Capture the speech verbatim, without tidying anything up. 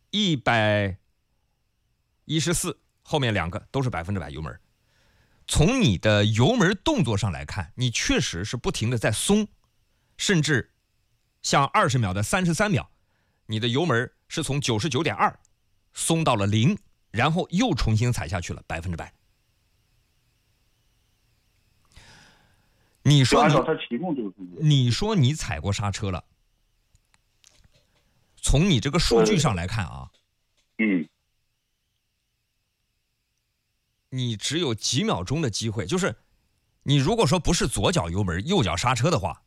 一百一十四，后面两个都是百分之百油门。从你的油门动作上来看，你确实是不停的在松，甚至像二十秒的三十三秒，你的油门是从九十九点二松到了零，然后又重新踩下去了百分之百。你说你按照他提供这个数据， 你说你踩过刹车了，从你这个数据上来看啊， 嗯， 你只有几秒钟的机会，就是你如果说不是左脚油门右脚刹车的话，